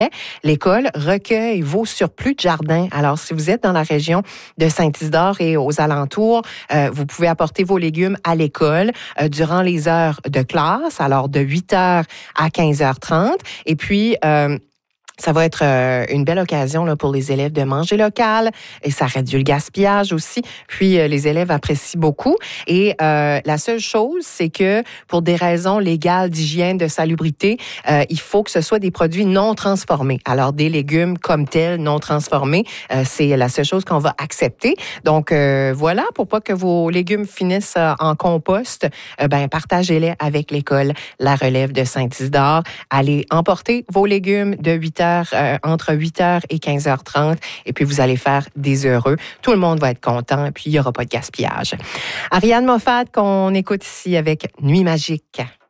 L'école recueille vos surplus de jardin. Alors, si vous êtes dans la région de Saint-Isidore et aux alentours, vous pouvez apporter vos légumes à l'école durant les heures de classe, alors de 8h à 15h30. Et puis, ça va être une belle occasion là, pour les élèves de manger local et ça réduit le gaspillage aussi. Puis, les élèves apprécient beaucoup. Et la seule chose, c'est que pour des raisons légales d'hygiène, de salubrité, il faut que ce soit des produits non transformés. Alors, des légumes comme tels, non transformés, c'est la seule chose qu'on va accepter. Donc, voilà, pour pas que vos légumes finissent en compost, partagez-les avec l'école La Relève de Saint-Isidore. Allez emporter vos légumes de 8h entre 8h et 15h30 et puis vous allez faire des heureux. Tout le monde va être content et puis il n'y aura pas de gaspillage. Ariane Moffat qu'on écoute ici avec Nuit magique.